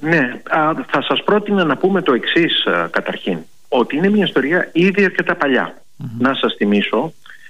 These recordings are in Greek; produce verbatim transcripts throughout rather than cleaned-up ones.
Ναι, α, θα σας πρότεινα να πούμε το εξής α, καταρχήν. Ότι είναι μια ιστορία ήδη αρκετά παλιά. Mm-hmm. Να σας θυμίσω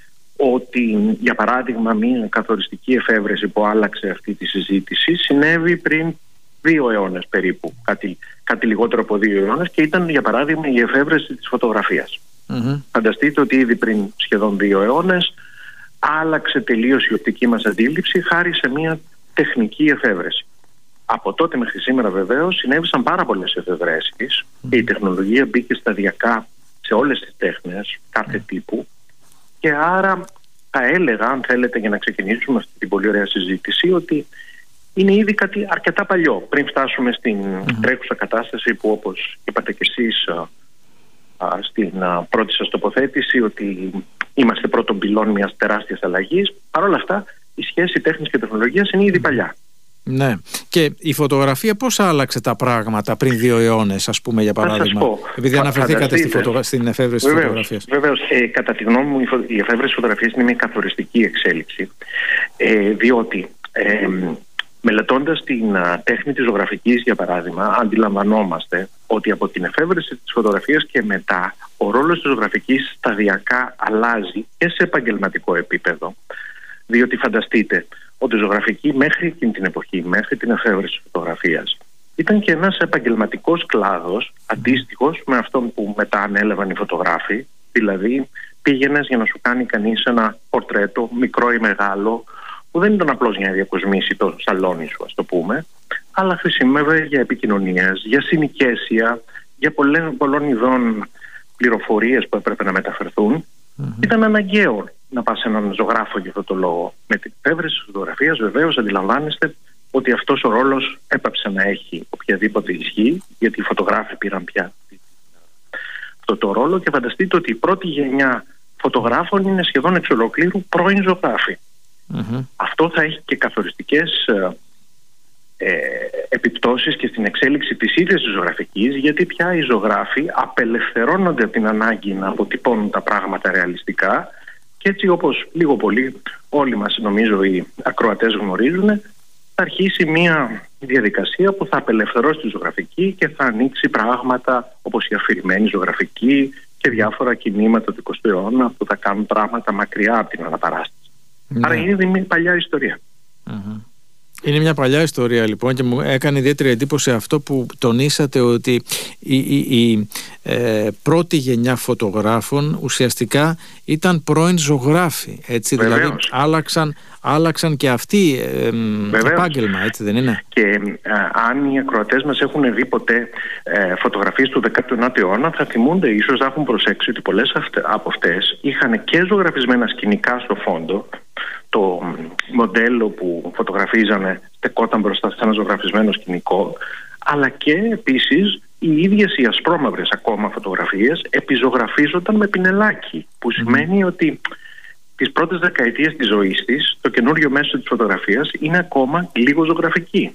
ότι, για παράδειγμα, μια καθοριστική εφεύρεση που άλλαξε αυτή τη συζήτηση συνέβη πριν δύο αιώνες περίπου, κάτι, κάτι λιγότερο από δύο αιώνες, και ήταν, για παράδειγμα, η εφεύρεση της φωτογραφίας. Mm-hmm. Φανταστείτε ότι ήδη πριν σχεδόν δύο αιώνες άλλαξε τελείως η οπτική μας αντίληψη χάρη σε μια τεχνική εφεύρεση. Από τότε μέχρι σήμερα, βεβαίως, συνέβησαν πάρα πολλές εφευρέσεις mm. και η τεχνολογία μπήκε σταδιακά σε όλες τις τέχνες κάθε mm. τύπου, και άρα θα έλεγα, αν θέλετε, για να ξεκινήσουμε αυτή την πολύ ωραία συζήτηση, ότι είναι ήδη κάτι αρκετά παλιό, πριν φτάσουμε στην mm. τρέχουσα κατάσταση που, όπως είπατε κι εσείς α, α, στην α, πρώτη σας τοποθέτηση, ότι είμαστε πρώτον πυλών μιας τεράστιας αλλαγής. Παρ' όλα αυτά, η σχέση τέχνης και τεχνολογίας είναι ήδη παλιά. Ναι. Και η φωτογραφία πώς άλλαξε τα πράγματα πριν δύο αιώνες, ας πούμε, για παράδειγμα? Επειδή αναφερθήκατε στη φωτογρα... στην εφεύρεση της φωτογραφίας. Βεβαίως. Ε, κατά τη γνώμη μου, η, φω... η εφεύρεση της φωτογραφίας είναι μια καθοριστική εξέλιξη. Ε, διότι ε, μελετώντας την α, τέχνη της ζωγραφικής, για παράδειγμα, αντιλαμβανόμαστε ότι από την εφεύρεση της φωτογραφίας και μετά ο ρόλος της ζωγραφικής σταδιακά αλλάζει και σε επαγγελματικό επίπεδο. Διότι φανταστείτε ότι η ζωγραφική μέχρι εκείνη την εποχή, μέχρι την εφεύρεση της φωτογραφίας, ήταν και ένας επαγγελματικός κλάδος αντίστοιχος με αυτόν που μετά ανέλαβαν οι φωτογράφοι. Δηλαδή πήγαινες για να σου κάνει κανείς ένα πορτρέτο, μικρό ή μεγάλο, που δεν ήταν απλώς για να διακοσμήσει το σαλόνι σου, ας το πούμε, αλλά χρησιμεύε για επικοινωνίες, για συνοικέσια, για πολλές, πολλών ειδών πληροφορίες που έπρεπε να μεταφερθούν. Mm-hmm. Ήταν αναγκαίο να πας σε έναν ζωγράφο για αυτό το λόγο. Με την εφεύρεση της φωτογραφίας, βεβαίως, αντιλαμβάνεστε ότι αυτός ο ρόλος έπαψε να έχει οποιαδήποτε ισχύ, γιατί οι φωτογράφοι πήραν πια αυτό το ρόλο, και φανταστείτε ότι η πρώτη γενιά φωτογράφων είναι σχεδόν εξ ολοκλήρου πρώην ζωγράφοι. Mm-hmm. Αυτό θα έχει και καθοριστικές ε, επιπτώσεις και στην εξέλιξη της ίδιας της ζωγραφικής, γιατί πια οι ζωγράφοι απελευθερώνονται από την ανάγκη να αποτυπώνουν τα πράγματα ρεαλιστικά, και έτσι, όπως λίγο πολύ όλοι μας, νομίζω, οι ακροατές γνωρίζουν, θα αρχίσει μια διαδικασία που θα απελευθερώσει τη ζωγραφική και θα ανοίξει πράγματα όπως η αφηρημένη ζωγραφική και διάφορα κινήματα του εικοστού αιώνα που θα κάνουν πράγματα μακριά από την αναπαράσταση. Ναι. Άρα είναι μια παλιά ιστορία. Mm-hmm. Είναι μια παλιά ιστορία, λοιπόν, και μου έκανε ιδιαίτερη εντύπωση αυτό που τονίσατε, ότι η, η, η ε, πρώτη γενιά φωτογράφων ουσιαστικά ήταν πρώην ζωγράφοι, έτσι, δηλαδή άλλαξαν, άλλαξαν και αυτοί ε, επάγγελμα, έτσι δεν είναι? Και ε, αν οι ακροατές μας έχουν δει ποτέ ε, φωτογραφίες του δέκατου ενάτου αιώνα, θα θυμούνται, ίσως να έχουν προσέξει, ότι πολλές αυτε, από αυτές είχαν και ζωγραφισμένα σκηνικά στο φόντο. Το μοντέλο που φωτογραφίζανε στεκόταν μπροστά σε ένα ζωγραφισμένο σκηνικό, αλλά και επίσης οι ίδιες οι ασπρόμαυρες ακόμα φωτογραφίες επιζωγραφίζονταν με πινελάκι, που σημαίνει ότι τις πρώτες δεκαετίες της ζωής της το καινούριο μέσο της φωτογραφίας είναι ακόμα λίγο ζωγραφική.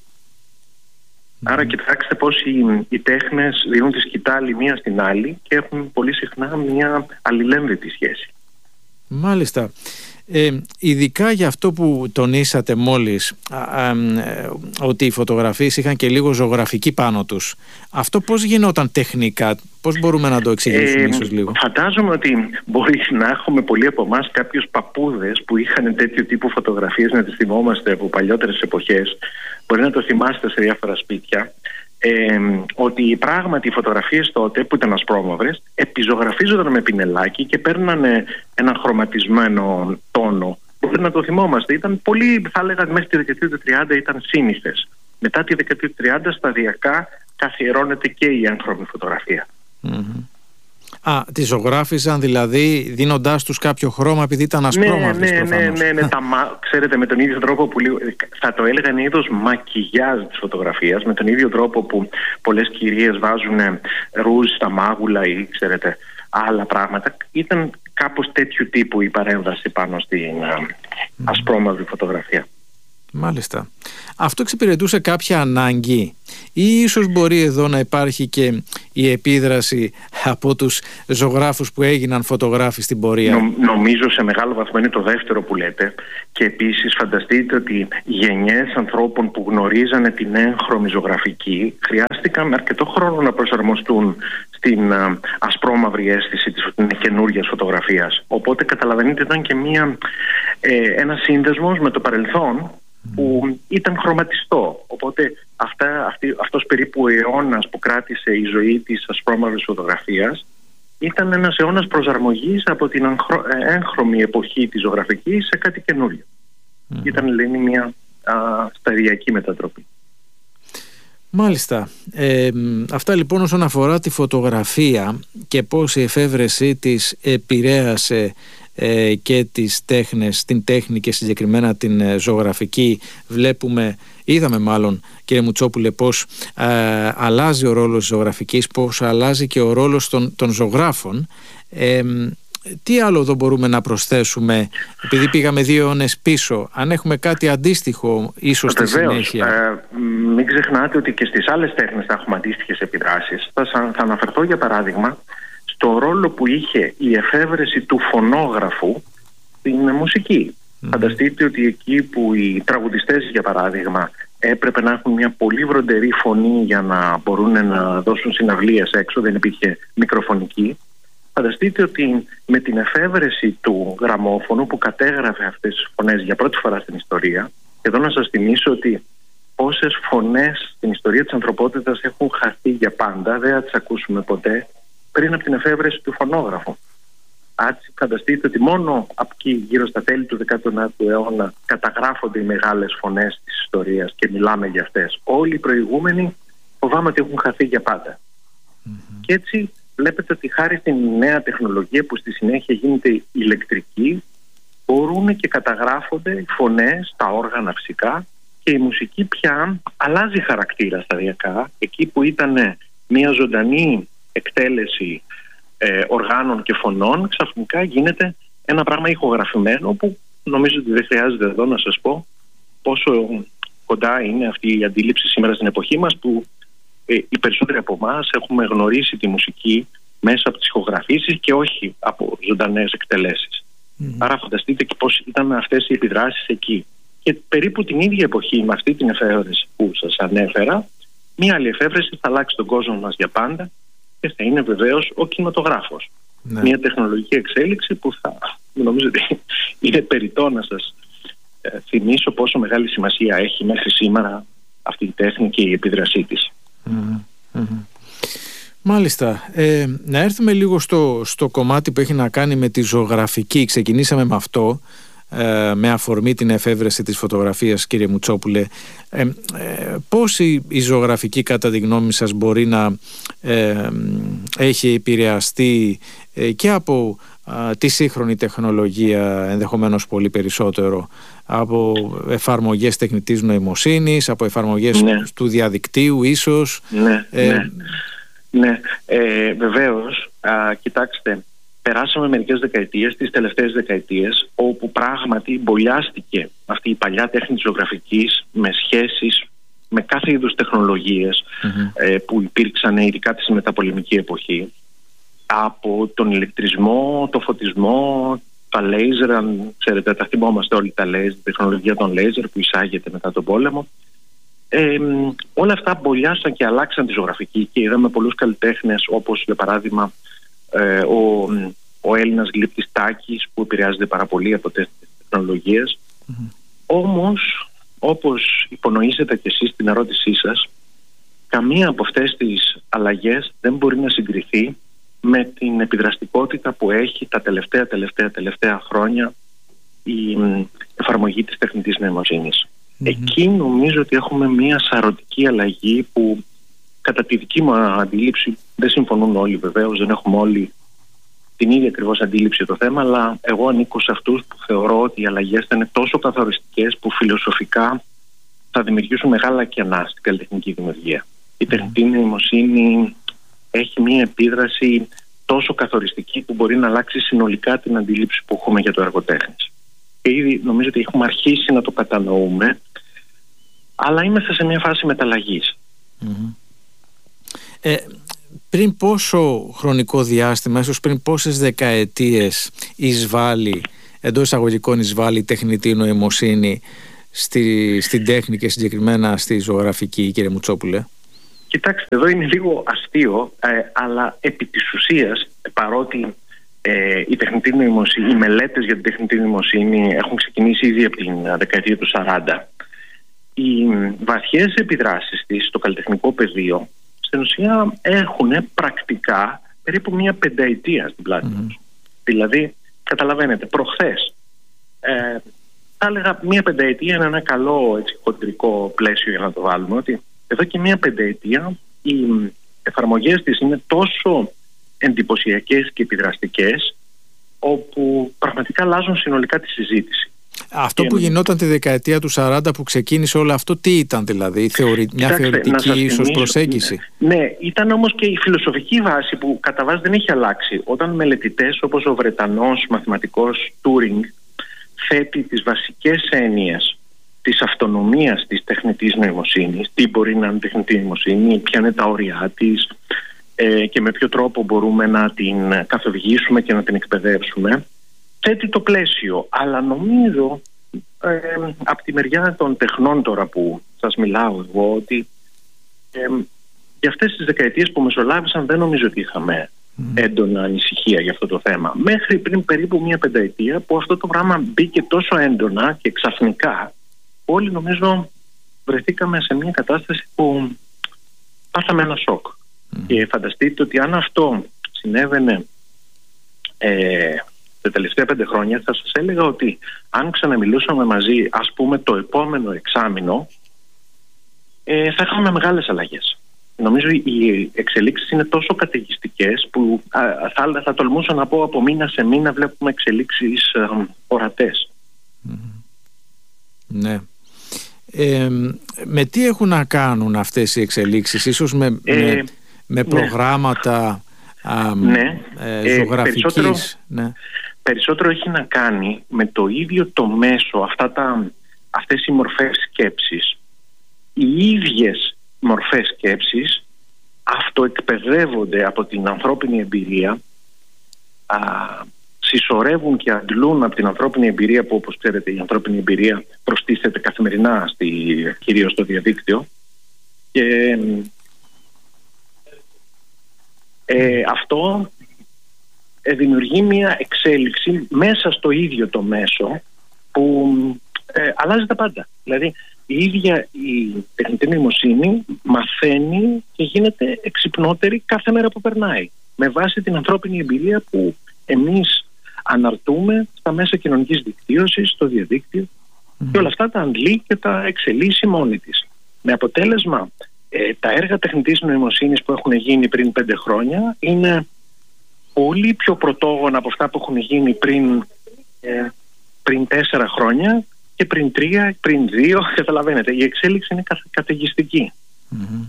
Mm. Άρα κοιτάξτε πως οι, οι τέχνες δίνουν τη σκητάλη μία στην άλλη και έχουν πολύ συχνά μια αλληλένδετη σχέση. Μάλιστα. Ε, ειδικά για αυτό που τονίσατε μόλις, α, α, ότι οι φωτογραφίες είχαν και λίγο ζωγραφική πάνω τους, αυτό πώς γινόταν τεχνικά, πώς μπορούμε να το εξηγήσουμε ε, ίσως λίγο? Φαντάζομαι ότι μπορεί να έχουμε πολλοί από εμάς κάποιους παππούδες που είχαν τέτοιο τύπου φωτογραφίες, να τις θυμόμαστε από παλιότερες εποχές, μπορεί να το θυμάστε σε διάφορα σπίτια. Ε, ότι πράγματι οι φωτογραφίες τότε, που ήταν ασπρόμαυρες, επιζωγραφίζονταν με πινελάκι και παίρνανε ένα χρωματισμένο τόνο. Μπορεί να το θυμόμαστε. Ήταν πολύ, θα έλεγα, μέχρι τη δεκαετία του τριάντα ήταν σύνηθες. Μετά τη δεκαετία του τριάντα σταδιακά καθιερώνεται και η έγχρωμη φωτογραφία. Mm-hmm. Α, τη ζωγράφιζαν δηλαδή δίνοντάς τους κάποιο χρώμα επειδή ήταν ασπρόμαυρες? Ναι, ναι, ναι, ναι, ναι, τα, ξέρετε, με τον ίδιο τρόπο που λίγο, θα το έλεγαν είδος μακιγιάζ της φωτογραφίας, με τον ίδιο τρόπο που πολλές κυρίες βάζουν ρούζ στα μάγουλα ή, ξέρετε, άλλα πράγματα. Ήταν κάπως τέτοιου τύπου η παρέμβαση πάνω στην mm. ασπρόμαυρη φωτογραφία. Μάλιστα. Αυτό εξυπηρετούσε κάποια ανάγκη, ή ίσως μπορεί εδώ να υπάρχει και η επίδραση από τους ζωγράφους που έγιναν φωτογράφοι στην πορεία? Νο, νομίζω σε μεγάλο βαθμό είναι το δεύτερο που λέτε, και επίσης φανταστείτε ότι γενιές ανθρώπων που γνωρίζανε την έγχρωμη ζωγραφική χρειάστηκαν αρκετό χρόνο να προσαρμοστούν στην α, ασπρόμαυρη αίσθηση της καινούργιας φωτογραφίας. Οπότε καταλαβαίνετε, ήταν και μια, ε, ένα σύνδεσμος με το παρελθόν που ήταν χρωματιστό. Οπότε αυτά, αυτή, αυτός περίπου ο αιώνας που κράτησε η ζωή της ασπρόμαυρης φωτογραφίας ήταν ένας αιώνας προσαρμογής από την έγχρωμη εποχή της ζωγραφικής σε κάτι καινούριο. Mm. Ήταν, λένε, μια α, σταδιακή μετατροπή. Μάλιστα. Ε, αυτά λοιπόν όσον αφορά τη φωτογραφία και πώς η εφεύρεσή της επηρέασε ε, και τις τέχνες, την τέχνη και συγκεκριμένα την ε, ζωγραφική. Βλέπουμε, είδαμε μάλλον, κύριε Μουτσόπουλε, πώς ε, αλλάζει ο ρόλος της ζωγραφικής, πώς αλλάζει και ο ρόλος των, των ζωγράφων. Ε, τι άλλο εδώ μπορούμε να προσθέσουμε, επειδή πήγαμε δύο αιώνες πίσω, αν έχουμε κάτι αντίστοιχο ίσως στη συνέχεια? Ε, μην ξεχνάτε ότι και στις άλλες τέχνες θα έχουμε αντίστοιχες επιδράσεις. Θα, θα αναφερθώ για παράδειγμα στο ρόλο που είχε η εφεύρεση του φωνόγραφου στην μουσική. Mm. Φανταστείτε ότι εκεί που οι τραγουδιστές, για παράδειγμα, έπρεπε να έχουν μια πολύ βροντερή φωνή για να μπορούν να δώσουν συναυλίες έξω, δεν υπήρχε μικροφωνική. Φανταστείτε ότι με την εφεύρεση του γραμμόφωνου που κατέγραφε αυτές τις φωνές για πρώτη φορά στην ιστορία, και εδώ να σας θυμίσω ότι πόσες φωνές στην ιστορία της ανθρωπότητας έχουν χαθεί για πάντα, δεν θα τις ακούσουμε ποτέ, πριν από την εφεύρεση του φωνόγραφου. Έτσι, φανταστείτε ότι μόνο από εκεί, γύρω στα τέλη του δέκατου ένατου αιώνα, καταγράφονται οι μεγάλες φωνές της ιστορίας και μιλάμε για αυτές. Όλοι οι προηγούμενοι φοβάμαι ότι έχουν χαθεί για πάντα. Mm-hmm. Και έτσι βλέπετε ότι χάρη στην νέα τεχνολογία που στη συνέχεια γίνεται ηλεκτρική, μπορούν και καταγράφονται φωνές, τα όργανα φυσικά, και η μουσική πια αλλάζει χαρακτήρα σταδιακά. Εκεί που ήταν μια ζωντανή εκτέλεση ε, οργάνων και φωνών, ξαφνικά γίνεται ένα πράγμα ηχογραφημένο, που νομίζω ότι δεν χρειάζεται εδώ να σας πω πόσο κοντά είναι αυτή η αντίληψη σήμερα στην εποχή μας, που ε, οι περισσότεροι από εμάς έχουμε γνωρίσει τη μουσική μέσα από τις ηχογραφήσεις και όχι από ζωντανές εκτελέσεις. Mm-hmm. Άρα φανταστείτε και πώς ήταν αυτές οι επιδράσεις εκεί. Και περίπου την ίδια εποχή, με αυτή την εφεύρεση που σας ανέφερα, μία άλλη εφεύρεση θα αλλάξει τον κόσμο μας για πάντα, και θα είναι βεβαίως ο κινηματογράφος. Ναι. Μία τεχνολογική εξέλιξη που θα, νομίζω ότι είναι περιττό να σας ε, θυμίσω πόσο μεγάλη σημασία έχει μέχρι σήμερα αυτή η τέχνη και η επίδρασή της. Mm-hmm. Mm-hmm. Μάλιστα. Ε, να έρθουμε λίγο στο, στο κομμάτι που έχει να κάνει με τη ζωγραφική. Ξεκινήσαμε με αυτό, ε, με αφορμή την εφεύρεση της φωτογραφίας, κύριε Μουτσόπουλε. Ε, ε, πώς η, η ζωγραφική, κατά τη γνώμη σας, μπορεί να ε, έχει επηρεαστεί ε, και από ε, τη σύγχρονη τεχνολογία, ενδεχομένως πολύ περισσότερο, από εφαρμογές τεχνητής νοημοσύνης, από εφαρμογές ναι. του διαδικτύου ίσως? Ναι, ε, ναι. Ναι, ε, βεβαίως. Α, κοιτάξτε, περάσαμε μερικές δεκαετίες, τις τελευταίες δεκαετίες, όπου πράγματι μπολιάστηκε αυτή η παλιά τέχνη της ζωγραφικής με σχέσεις με κάθε είδους τεχνολογίες mm-hmm. ε, που υπήρξαν ειδικά στη μεταπολεμική εποχή, από τον ηλεκτρισμό, το φωτισμό, τα λέιζερ, αν ξέρετε, τα θυμόμαστε όλοι τα λέιζερ, τη τεχνολογία των λέιζερ που εισάγεται μετά τον πόλεμο. Ε, όλα αυτά μπολιάσαν και αλλάξαν τη ζωγραφική, και είδαμε πολλούς καλλιτέχνες, όπως για παράδειγμα ε, ο, ο Έλληνας γλύπτης Τάκης, που επηρεάζεται πάρα πολύ από τέτοιες τεχνολογίες. Mm-hmm. Όμως, όπως υπονοήσετε και εσείς στην ερώτησή σας, καμία από αυτές τις αλλαγές δεν μπορεί να συγκριθεί με την επιδραστικότητα που έχει τα τελευταία τελευταία τελευταία χρόνια η εφαρμογή της τεχνητής νοημοσύνης. Mm-hmm. Εκεί νομίζω ότι έχουμε μια σαρωτική αλλαγή που, κατά τη δική μου αντίληψη, δεν συμφωνούν όλοι βεβαίως, δεν έχουμε όλοι την ίδια ακριβώς αντίληψη για το θέμα, αλλά εγώ ανήκω σε αυτούς που θεωρώ ότι οι αλλαγές θα είναι τόσο καθοριστικές που φιλοσοφικά θα δημιουργήσουν μεγάλα κενά στην καλλιτεχνική δημιουργία. Η τεχνητή νοημοσύνη έχει μια επίδραση τόσο καθοριστική που μπορεί να αλλάξει συνολικά την αντίληψη που έχουμε για το έργο τέχνης. Και ήδη νομίζω ότι έχουμε αρχίσει να το κατανοούμε, αλλά είμαστε σε μια φάση μεταλλαγής. Mm-hmm. Ε, πριν πόσο χρονικό διάστημα, ίσως πριν πόσες δεκαετίες εισβάλλει, εντός εισαγωγικών εισβάλλει η τεχνητή νοημοσύνη στη, στην τέχνη και συγκεκριμένα στη ζωγραφική, κύριε Μουτσόπουλε? Κοιτάξτε, εδώ είναι λίγο αστείο, ε, αλλά επί της ουσίας, παρότι ε, η τεχνητή νοημοσύνη, οι μελέτες για την τεχνητή νοημοσύνη έχουν ξεκινήσει ήδη από την δεκαετία του σαράντα, οι βαθιές επιδράσεις της στο καλλιτεχνικό πεδίο στην ουσία έχουν πρακτικά περίπου μία πενταετία στην πλάτη τους. Mm. Δηλαδή, καταλαβαίνετε, προχθές ε, θα έλεγα μία πενταετία είναι ένα καλό έτσι, χοντρικό πλαίσιο για να το βάλουμε, ότι εδώ και μία πενταετία οι εφαρμογές της είναι τόσο εντυπωσιακές και επιδραστικές, όπου πραγματικά αλλάζουν συνολικά τη συζήτηση. Αυτό που γινόταν τη δεκαετία του σαράντα που ξεκίνησε όλο αυτό, τι ήταν δηλαδή? Θεωρη... Μια Κοιτάξτε, θεωρητική ίσως προσέγγιση? Ναι, ναι, ήταν όμως και η φιλοσοφική βάση που κατά βάση δεν έχει αλλάξει. Όταν μελετητές όπως ο Βρετανός μαθηματικός Τούρινγκ θέτει τις βασικές έννοιες της αυτονομίας της τεχνητής νοημοσύνης, τι μπορεί να είναι τεχνητή νοημοσύνη, ποια είναι τα όρια της ε, και με ποιο τρόπο μπορούμε να την καθοδηγήσουμε και να την εκπαιδεύσουμε, θέτει το πλαίσιο. Αλλά νομίζω ε, από τη μεριά των τεχνών τώρα που σας μιλάω εγώ, ότι ε, για αυτές τις δεκαετίες που μεσολάβησαν δεν νομίζω ότι είχαμε mm. έντονα ανησυχία για αυτό το θέμα. Μέχρι πριν περίπου μία πενταετία που αυτό το πράγμα μπήκε τόσο έντονα και ξαφνικά, όλοι νομίζω βρεθήκαμε σε μια κατάσταση που πάθαμε ένα σοκ. Mm. Και φανταστείτε ότι αν αυτό συνέβαινε ε, τα τελευταία πέντε χρόνια, θα σας έλεγα ότι αν ξαναμιλούσαμε μαζί, ας πούμε το επόμενο εξάμηνο, ε, θα είχαμε μεγάλες αλλαγές. Νομίζω οι εξελίξεις είναι τόσο καταιγιστικές που α, θα, θα τολμούσα να πω από μήνα σε μήνα βλέπουμε εξελίξεις α, ορατές. Mm. Ναι. Ε, με τι έχουν να κάνουν αυτές οι εξελίξεις? Ίσως με, ε, με, με προγράμματα ναι. α, ναι. ε, ζωγραφικής? Ε, περισσότερο, ναι. περισσότερο έχει να κάνει με το ίδιο το μέσο, αυτά τα, αυτές οι μορφές σκέψης. Οι ίδιες μορφές σκέψης αυτοεκπαιδεύονται από την ανθρώπινη εμπειρία, α, συσσωρεύουν και αντλούν από την ανθρώπινη εμπειρία, που όπως ξέρετε η ανθρώπινη εμπειρία προστίθεται καθημερινά στη, κυρίως στο διαδίκτυο, και ε, αυτό ε, δημιουργεί μια εξέλιξη μέσα στο ίδιο το μέσο που ε, αλλάζει τα πάντα. Δηλαδή η ίδια η τεχνητή νοημοσύνη μαθαίνει και γίνεται εξυπνότερη κάθε μέρα που περνάει, με βάση την ανθρώπινη εμπειρία που εμείς αναρτούμε στα μέσα κοινωνικής δικτύωσης, στο διαδίκτυο, mm. και όλα αυτά τα αντλεί και τα εξελίσσει μόνη της. Με αποτέλεσμα ε, τα έργα τεχνητής νοημοσύνης που έχουν γίνει πριν πέντε χρόνια είναι πολύ πιο πρωτόγωνα από αυτά που έχουν γίνει πριν, ε, πριν τέσσερα χρόνια και πριν τρία, πριν δύο. Καταλαβαίνετε, η εξέλιξη είναι κα, καταιγιστική. Mm-hmm.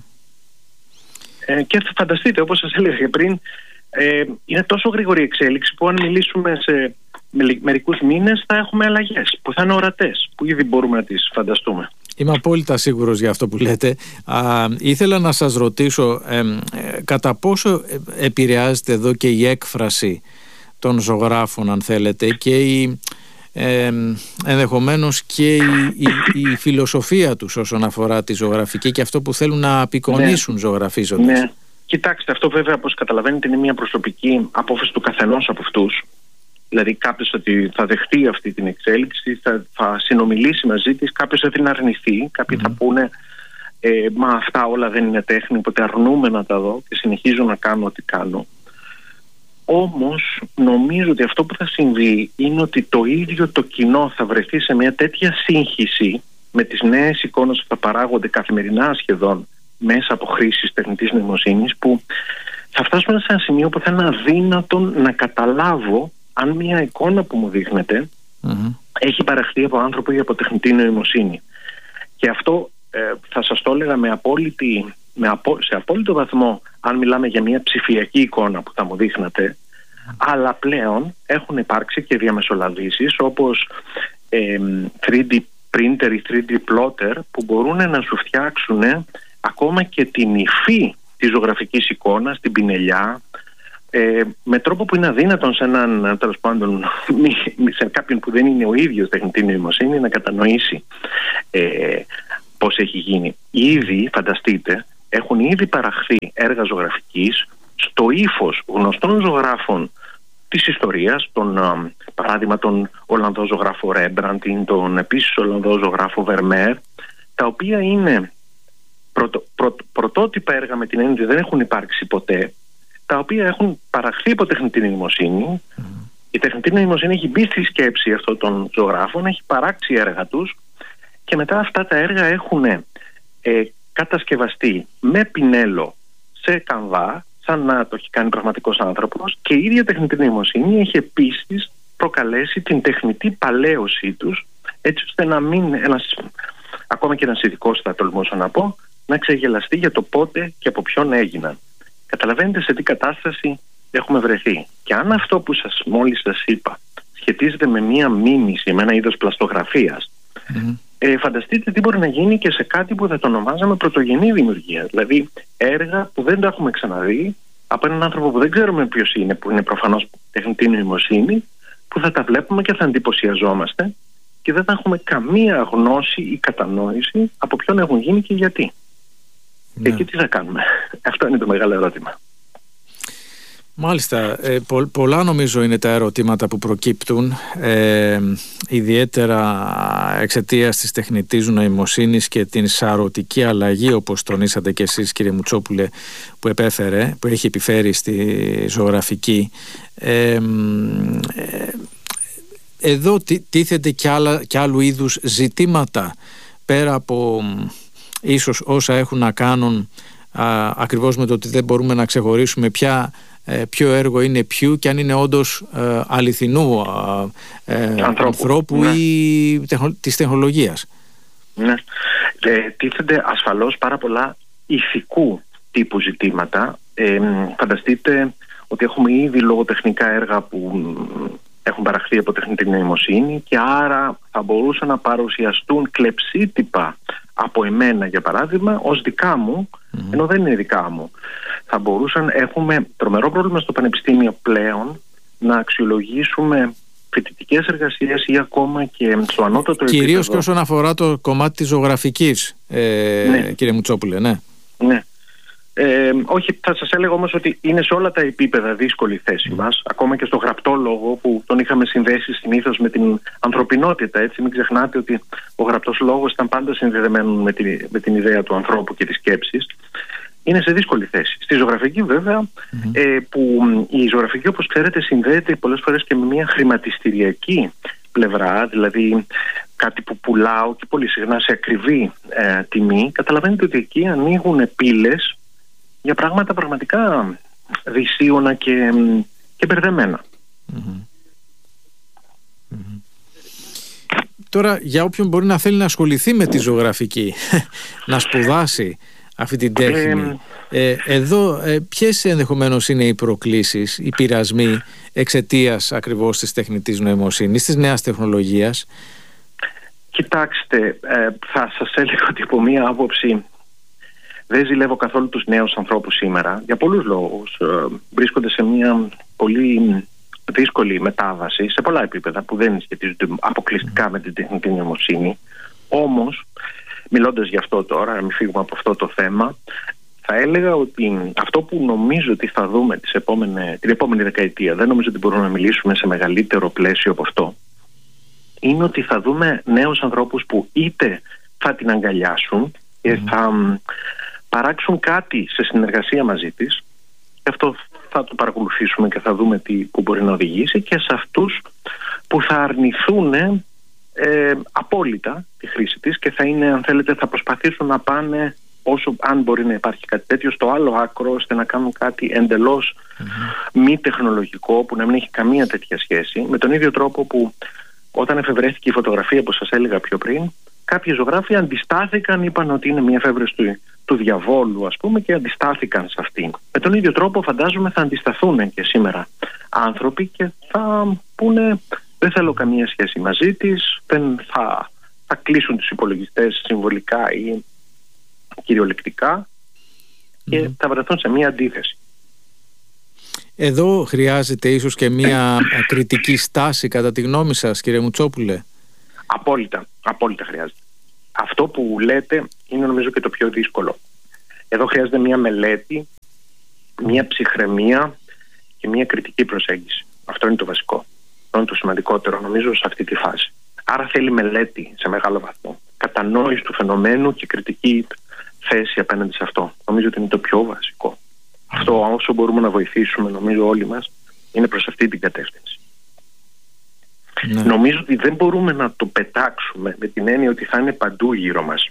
Ε, και θα φανταστείτε, όπως σας έλεγα πριν, Ε, είναι τόσο γρήγορη η εξέλιξη που αν μιλήσουμε σε μερικούς μήνες θα έχουμε αλλαγές που θα είναι ορατές, που ήδη μπορούμε να τις φανταστούμε. Είμαι απόλυτα σίγουρος για αυτό που λέτε. Α, ήθελα να σας ρωτήσω ε, ε, κατά πόσο επηρεάζεται εδώ και η έκφραση των ζωγράφων, αν θέλετε, και η, ε, ενδεχομένως και η, η, η φιλοσοφία τους όσον αφορά τη ζωγραφική και αυτό που θέλουν να απεικονίσουν, ναι, ζωγραφίζοντας. Ναι. Κοιτάξτε, αυτό βέβαια, όπως καταλαβαίνετε, είναι μια προσωπική απόφαση του καθενός από αυτούς. Δηλαδή κάποιος ότι θα δεχτεί αυτή την εξέλιξη, θα, θα συνομιλήσει μαζί της, κάποιος θα την αρνηθεί, κάποιοι mm. θα πούνε ε, μα αυτά όλα δεν είναι τέχνη, οπότε αρνούμε να τα δω και συνεχίζω να κάνω ό,τι κάνω. Όμως νομίζω ότι αυτό που θα συμβεί είναι ότι το ίδιο το κοινό θα βρεθεί σε μια τέτοια σύγχυση με τις νέες εικόνες που θα παράγονται καθημερινά σχεδόν μέσα από χρήσεις τεχνητής νοημοσύνης, που θα φτάσουμε σε ένα σημείο που θα είναι αδύνατο να καταλάβω αν μια εικόνα που μου δείχνεται mm-hmm. έχει παραχθεί από άνθρωπο ή από τεχνητή νοημοσύνη. Και αυτό ε, θα σας το έλεγα με απόλυτη, με απο, σε απόλυτο βαθμό αν μιλάμε για μια ψηφιακή εικόνα που θα μου δείχνατε, mm-hmm. αλλά πλέον έχουν υπάρξει και διαμεσολαβήσεις όπως ε, θρι ντι printer ή θρι ντι plotter που μπορούν να σου φτιάξουν ακόμα και την υφή της ζωγραφικής εικόνας, την πινελιά, ε, με τρόπο που είναι αδύνατον σε έναν, τέλος πάντων, σε κάποιον που δεν είναι ο ίδιος τεχνητή νοημοσύνη να κατανοήσει ε, πώς έχει γίνει. Ήδη, φανταστείτε, έχουν ήδη παραχθεί έργα ζωγραφικής στο ύφος γνωστών ζωγράφων της ιστορίας, τον, α, παράδειγμα τον Ολλανδό ζωγράφο Ρέμπραντιν, τον επίσης Ολλανδό ζωγράφο Βερμέρ, τα οποία είναι πρωτο, πρω, πρωτότυπα έργα με την έννοια ότι δεν έχουν υπάρξει ποτέ, τα οποία έχουν παραχθεί από τεχνητή νοημοσύνη. Mm. Η τεχνητή νοημοσύνη έχει μπει στη σκέψη αυτών των ζωγράφων, έχει παράξει έργα τους και μετά αυτά τα έργα έχουν ε, κατασκευαστεί με πινέλο σε κανβά, σαν να το έχει κάνει πραγματικός άνθρωπος, και η ίδια τεχνητή νοημοσύνη έχει επίσης προκαλέσει την τεχνητή παλαίωσή τους, έτσι ώστε να μην ένας, ακόμα και ένας ειδικός θα τολμούσα να πω, να ξεγελαστεί για το πότε και από ποιον έγιναν. Καταλαβαίνετε σε τι κατάσταση έχουμε βρεθεί. Και αν αυτό που σας μόλις σας είπα σχετίζεται με μία μίμηση, με ένα είδος πλαστογραφίας, mm-hmm. ε, φανταστείτε τι μπορεί να γίνει και σε κάτι που θα το ονομάζαμε πρωτογενή δημιουργία. Δηλαδή έργα που δεν τα έχουμε ξαναδεί από έναν άνθρωπο που δεν ξέρουμε ποιος είναι, που είναι προφανώς τεχνητή νοημοσύνη, που θα τα βλέπουμε και θα εντυπωσιαζόμαστε και δεν θα έχουμε καμία γνώση ή κατανόηση από ποιον έχουν γίνει και γιατί. Ναι. Εκεί τι θα κάνουμε? Αυτό είναι το μεγάλο ερώτημα. Μάλιστα, ε, πο, πολλά νομίζω είναι τα ερωτήματα που προκύπτουν, ε, ιδιαίτερα εξαιτίας της τεχνητής νοημοσύνης και την σαρωτική αλλαγή, όπως τονίσατε και εσείς κύριε Μουτσόπουλε, που επέφερε, που έχει επιφέρει στη ζωγραφική. Ε, ε, εδώ τίθεται και, άλλα, και άλλου είδους ζητήματα πέρα από ίσως όσα έχουν να κάνουν α, ακριβώς με το ότι δεν μπορούμε να ξεχωρίσουμε ποια, ε, ποιο έργο είναι ποιου και αν είναι όντως ε, αληθινού ε, ανθρώπου, ανθρώπου ναι. ή τεχνο, της τεχνολογίας. Ναι. Ε, τίθενται ασφαλώς πάρα πολλά ηθικού τύπου ζητήματα. Ε, φανταστείτε ότι έχουμε ήδη λογοτεχνικά έργα που έχουν παραχθεί από τεχνητή νοημοσύνη και άρα θα μπορούσαν να παρουσιαστούν κλεψίτυπα από εμένα για παράδειγμα ως δικά μου, mm-hmm. ενώ δεν είναι δικά μου. Θα μπορούσαν, έχουμε τρομερό πρόβλημα στο πανεπιστήμιο πλέον να αξιολογήσουμε φοιτητικές εργασίες ή ακόμα και στο ανώτατο επίπεδο. Κυρίως και όσον αφορά το κομμάτι της ζωγραφικής, ε, ναι. κύριε Μουτσόπουλε, ναι. Ναι. Ε, όχι, θα σας έλεγα όμως ότι είναι σε όλα τα επίπεδα δύσκολη θέση μας, ακόμα και στο γραπτό λόγο που τον είχαμε συνδέσει συνήθως με την ανθρωπινότητα. Έτσι, μην ξεχνάτε ότι ο γραπτός λόγος ήταν πάντα συνδεδεμένο με την, με την ιδέα του ανθρώπου και της σκέψης. Είναι σε δύσκολη θέση. Στη ζωγραφική βέβαια, mm-hmm. ε, που η ζωγραφική όπως ξέρετε συνδέεται πολλές φορές και με μια χρηματιστηριακή πλευρά, δηλαδή κάτι που πουλάω και πολύ συχνά σε ακριβή ε, τιμή. Καταλαβαίνετε ότι εκεί ανοίγουν πύλες για πράγματα πραγματικά δυσίωνα και, και μπερδεμένα. Mm-hmm. Mm-hmm. Τώρα για όποιον μπορεί να θέλει να ασχοληθεί με τη ζωγραφική, να σπουδάσει αυτή την τέχνη, ε, ε, εδώ ε, ποιες ενδεχομένως είναι οι προκλήσεις, οι πειρασμοί εξαιτίας ακριβώς της τεχνητής νοημοσύνης, της νέας τεχνολογίας? Κοιτάξτε, ε, θα σας έλεγα ότι από μία άποψη δεν ζηλεύω καθόλου τους νέους ανθρώπους σήμερα, για πολλούς λόγους. Ε, βρίσκονται σε μια πολύ δύσκολη μετάβαση σε πολλά επίπεδα που δεν σχετίζονται αποκλειστικά με την τεχνητή νοημοσύνη. Όμως, μιλώντας γι' αυτό τώρα, να μην φύγουμε από αυτό το θέμα, θα έλεγα ότι αυτό που νομίζω ότι θα δούμε τις επόμενες, την επόμενη δεκαετία, δεν νομίζω ότι μπορούμε να μιλήσουμε σε μεγαλύτερο πλαίσιο από αυτό, είναι ότι θα δούμε νέους ανθρώπους που είτε θα την αγκαλιάσουν και mm. θα παράξουν κάτι σε συνεργασία μαζί της, και αυτό θα το παρακολουθήσουμε και θα δούμε τι, που μπορεί να οδηγήσει, και σε αυτούς που θα αρνηθούν ε, απόλυτα τη χρήση της και θα είναι, αν θέλετε, θα προσπαθήσουν να πάνε όσο, αν μπορεί να υπάρχει κάτι τέτοιο, στο άλλο άκρο, ώστε να κάνουν κάτι εντελώς mm-hmm. μη τεχνολογικό, που να μην έχει καμία τέτοια σχέση, με τον ίδιο τρόπο που όταν εφευρέθηκε η φωτογραφία, όπως σας έλεγα πιο πριν, κάποιοι ζωγράφοι αντιστάθηκαν, είπαν ότι είναι μια εφεύρεση του, του διαβόλου, ας πούμε, και αντιστάθηκαν σε αυτήν. Με τον ίδιο τρόπο φαντάζομαι θα αντισταθούν και σήμερα άνθρωποι και θα πούνε δεν θέλω καμία σχέση μαζί της, δεν θα, θα κλείσουν τους υπολογιστές συμβολικά ή κυριολεκτικά. και mm. θα βρεθούν σε μια αντίθεση. Εδώ χρειάζεται ίσως και μια κριτική στάση κατά τη γνώμη σας, κύριε Μουτσόπουλε? Απόλυτα, απόλυτα χρειάζεται. Αυτό που λέτε είναι νομίζω και το πιο δύσκολο. Εδώ χρειάζεται μια μελέτη, μια ψυχραιμία και μια κριτική προσέγγιση. Αυτό είναι το βασικό. Αυτό είναι το σημαντικότερο νομίζω σε αυτή τη φάση. Άρα θέλει μελέτη σε μεγάλο βαθμό. Κατανόηση του φαινομένου και κριτική θέση απέναντι σε αυτό. Νομίζω ότι είναι το πιο βασικό. Αυτό όσο μπορούμε να βοηθήσουμε νομίζω όλοι μας είναι προς αυτή την κατεύθυνση. Ναι. Νομίζω ότι δεν μπορούμε να το πετάξουμε με την έννοια ότι θα είναι παντού γύρω μας.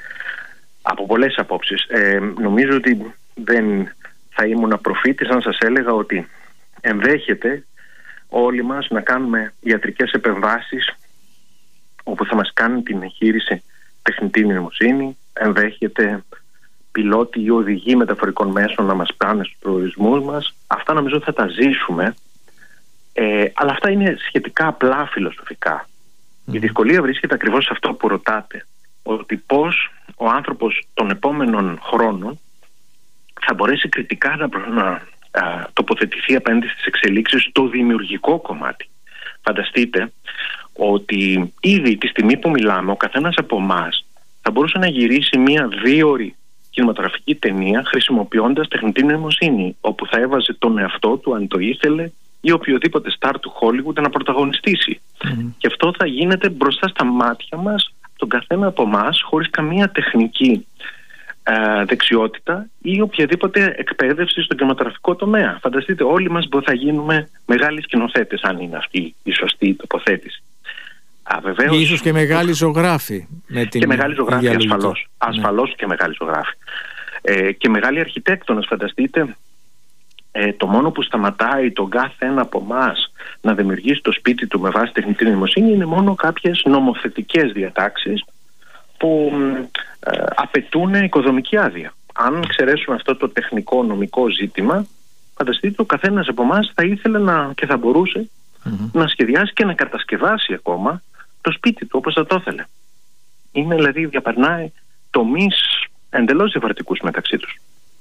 Από πολλές απόψεις. Ε, νομίζω ότι δεν θα ήμουν προφήτης αν σας έλεγα ότι ενδέχεται όλοι μας να κάνουμε ιατρικές επεμβάσεις όπου θα μας κάνει την εγχείρηση τεχνητή νοημοσύνη, ενδέχεται πιλότοι ή οδηγοί μεταφορικών μέσων να μας πάνε στους προορισμούς μας. Αυτά νομίζω θα τα ζήσουμε, ε, αλλά αυτά είναι σχετικά απλά φιλοσοφικά. Mm. Η δυσκολία βρίσκεται ακριβώς σε αυτό που ρωτάτε, ότι πώς ο άνθρωπος των επόμενων χρόνων θα μπορέσει κριτικά να, να α, τοποθετηθεί απέναντι στις εξελίξεις στο δημιουργικό κομμάτι. Φανταστείτε ότι ήδη τη στιγμή που μιλάμε ο καθένας από εμάς θα μπορούσε να γυρίσει μία δύο-ώρη κινηματογραφική ταινία χρησιμοποιώντας τεχνητή νοημοσύνη, όπου θα έβαζε τον εαυτό του αν το ήθελε ή οποιοδήποτε στάρ του Hollywood να πρωταγωνιστήσει. Mm-hmm. Και αυτό θα γίνεται μπροστά στα μάτια μας τον καθένα από εμάς χωρίς καμία τεχνική ε, δεξιότητα ή οποιαδήποτε εκπαίδευση στον κινηματογραφικό τομέα. Φανταστείτε, όλοι μας θα γίνουμε μεγάλοι σκηνοθέτες, αν είναι αυτή η σωστή τοποθέτηση. Α, βεβαίως, ίσως και μεγάλοι ζωγράφοι. Με την και μεγάλοι ζωγράφοι, ασφαλώς. Ασφαλώς ναι. Και μεγάλοι ζωγράφοι. Ε, και μεγάλοι αρχιτέκτονες, φανταστείτε. Ε, το μόνο που σταματάει τον κάθε ένα από εμάς να δημιουργήσει το σπίτι του με βάση τεχνητή νοημοσύνη είναι μόνο κάποιες νομοθετικές διατάξεις που ε, απαιτούν οικοδομική άδεια. Αν εξαιρέσουμε αυτό το τεχνικό νομικό ζήτημα, φανταστείτε ο καθένας από εμάς θα ήθελε να, και θα μπορούσε mm-hmm. να σχεδιάσει και να κατασκευάσει ακόμα το σπίτι του όπως θα το ήθελε. Είναι δηλαδή διαπερνάει τομείς εντελώς διαφορετικούς μεταξύ τους.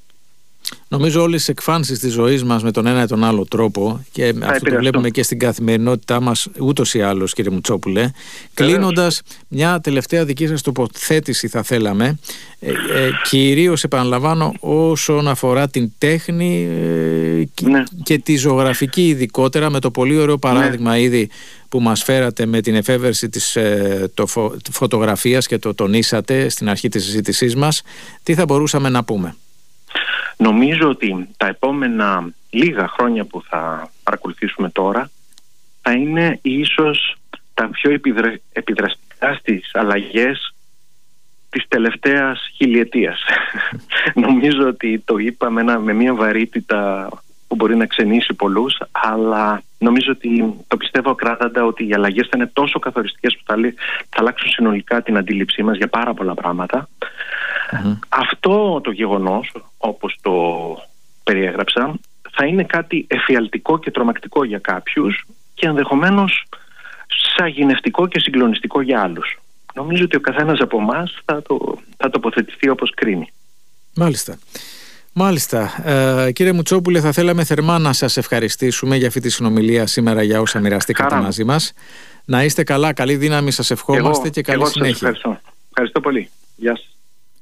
Νομίζω όλες τις εκφάνσεις της ζωής μας με τον ένα ή τον άλλο τρόπο, και θα αυτό το βλέπουμε και στην καθημερινότητά μας ούτως ή άλλως, κύριε Μουτσόπουλε. Κλείνοντας, μια τελευταία δική σας τοποθέτηση θα θέλαμε, ε, ε, κυρίως επαναλαμβάνω όσον αφορά την τέχνη ε, και, ναι. και τη ζωγραφική ειδικότερα, με το πολύ ωραίο παράδειγμα ναι. ήδη που μας φέρατε με την εφεύρεση της ε, το φω, φωτογραφίας και το τονίσατε στην αρχή της συζήτησής μας. Τι θα μπορούσαμε να πούμε? Νομίζω ότι τα επόμενα λίγα χρόνια που θα παρακολουθήσουμε τώρα θα είναι ίσως τα πιο επιδρα... επιδραστικά στις αλλαγές της τελευταίας χιλιετίας. Νομίζω ότι το είπαμε με μια βαρύτητα που μπορεί να ξενήσει πολλούς, αλλά νομίζω ότι το πιστεύω ακράδαντα ότι οι αλλαγές θα είναι τόσο καθοριστικές που θα, θα αλλάξουν συνολικά την αντίληψή μας για πάρα πολλά πράγματα. Mm-hmm. Αυτό το γεγονός, όπως το περιέγραψα, θα είναι κάτι εφιαλτικό και τρομακτικό για κάποιους και ενδεχομένως σαγηνευτικό και συγκλονιστικό για άλλους. Νομίζω ότι ο καθένας από εμάς θα, το, θα τοποθετηθεί όπως κρίνει. Μάλιστα. Μάλιστα. Ε, κύριε Μουτσόπουλε, θα θέλαμε θερμά να σας ευχαριστήσουμε για αυτή τη συνομιλία σήμερα, για όσα μοιραστήκατε μαζί μας. Να είστε καλά, καλή δύναμη σας ευχόμαστε εγώ, και καλή εγώ συνέχεια. Σας ευχαριστώ. Ευχαριστώ πολύ. Γεια σας.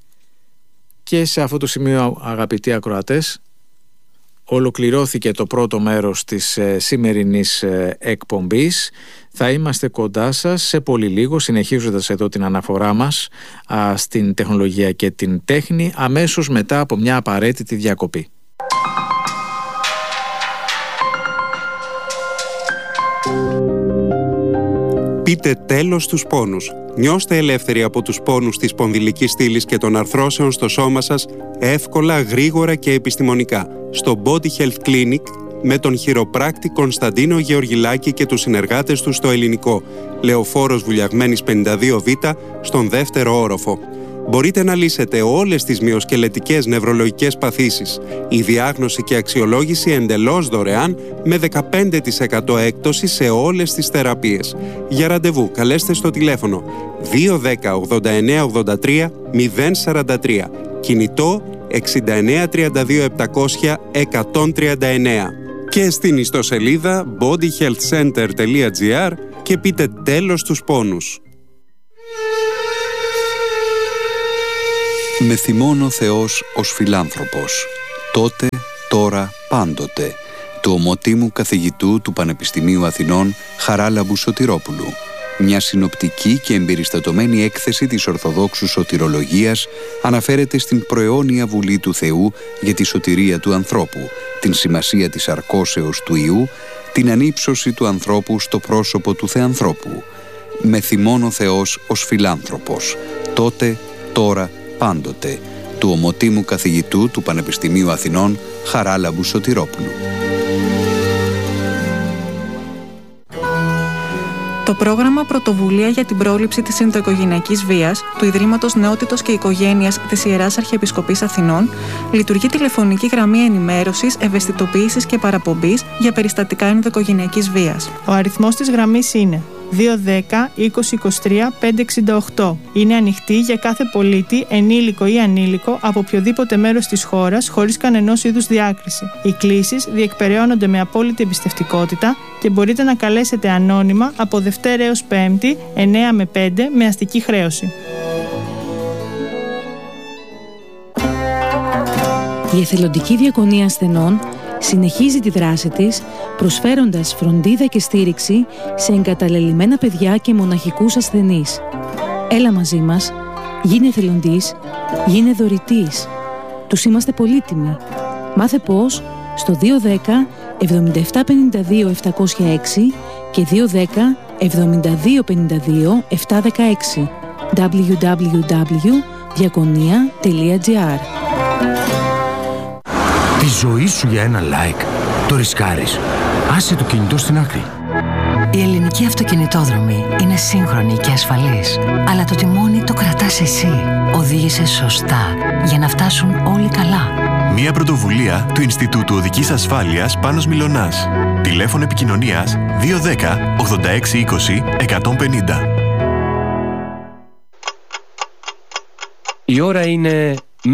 Και σε αυτό το σημείο, αγαπητοί ακροατές, ολοκληρώθηκε το πρώτο μέρος της ε, σημερινής ε, εκπομπής. Θα είμαστε κοντά σας σε πολύ λίγο, συνεχίζοντας εδώ την αναφορά μας α, στην τεχνολογία και την τέχνη, αμέσως μετά από μια απαραίτητη διακοπή. Πείτε τέλος στους πόνους. Νιώστε ελεύθεροι από τους πόνους της σπονδυλικής στήλης και των αρθρώσεων στο σώμα σας εύκολα, γρήγορα και επιστημονικά στο Body Health Clinic με τον χειροπράκτη Κωνσταντίνο Γεωργιλάκη και τους συνεργάτες του στο Ελληνικό, Λεωφόρος Βουλιαγμένης πενήντα δύο Β, στον δεύτερο όροφο. Μπορείτε να λύσετε όλες τις μυοσκελετικές νευρολογικές παθήσεις. Η διάγνωση και αξιολόγηση εντελώς δωρεάν με δεκαπέντε τοις εκατό έκπτωση σε όλες τις θεραπείες. Για ραντεβού καλέστε στο τηλέφωνο δύο ένα μηδέν ογδόντα εννέα ογδόντα τρία μηδέν σαράντα τρία Κινητό εξήντα εννέα τριάντα δύο επτακόσια εκατόν τριάντα εννέα. Και στην ιστοσελίδα body health center τελεία gr και πείτε τέλος στους πόνους. Με θυμώνει ο Θεός ως φιλάνθρωπος, τότε, τώρα, πάντοτε, του ομοτήμου καθηγητού του Πανεπιστημίου Αθηνών Χαράλαμπου Σωτηρόπουλου. Μια συνοπτική και εμπεριστατωμένη έκθεση της Ορθοδόξου Σωτηρολογίας αναφέρεται στην προαιώνια βουλή του Θεού για τη σωτηρία του ανθρώπου, την σημασία της αρκώσεως του Ιού, την ανύψωση του ανθρώπου στο πρόσωπο του Θεανθρώπου. Με θυμώνει ο Θεός ως φιλάνθρωπος, τότε, τώρα, πάντοτε, του ομοτήμου καθηγητού του Πανεπιστημίου Αθηνών Χαράλαμπου Σωτηρόπουλου. Το πρόγραμμα Πρωτοβουλία για την πρόληψη της ενδοοικογενειακής βίας του Ιδρύματος Νεότητος και Οικογένειας της Ιεράς Αρχιεπισκοπής Αθηνών λειτουργεί τηλεφωνική γραμμή ενημέρωσης, ευαισθητοποίησης και παραπομπής για περιστατικά ενδοοικογενειακής βίας. Ο αριθμός της γραμμής είναι δύο δέκα είκοσι είκοσι τρία πεντακόσια εξήντα οκτώ. Είναι ανοιχτή για κάθε πολίτη, ενήλικο ή ανήλικο, από οποιοδήποτε μέρος της χώρας, χωρίς κανενός είδους διάκριση. Οι κλήσεις διεκπεραιώνονται με απόλυτη εμπιστευτικότητα και μπορείτε να καλέσετε ανώνυμα από Δευτέρα έως Πέμπτη, εννέα με πέντε, με αστική χρέωση. Η εθελοντική διακονία ασθενών συνεχίζει τη δράση της, προσφέροντας φροντίδα και στήριξη σε εγκαταλελειμμένα παιδιά και μοναχικούς ασθενείς. Έλα μαζί μας, γίνε εθελοντής, γίνε δωρητής. Τους είμαστε πολύτιμοι. Μάθε πώς στο δύο δέκα εβδομήντα επτά πενήντα δύο επτακόσια έξι και δύο δέκα εβδομήντα δύο πενήντα δύο επτακόσια δεκαέξι double-u double-u double-u τελεία διακονία τελεία gr. Τη ζωή σου για ένα like το ρισκάρεις. Άσε το κινητό στην άκρη. Η ελληνική αυτοκινητόδρομη είναι σύγχρονη και ασφαλής. Αλλά το τιμόνι το κρατάς εσύ. Οδήγησε σωστά για να φτάσουν όλοι καλά. Μια πρωτοβουλία του Ινστιτούτου Οδικής Ασφάλειας Πάνος Μιλωνάς. Τηλέφωνο επικοινωνίας δύο δέκα ογδόντα έξι είκοσι εκατόν πενήντα. Η ώρα είναι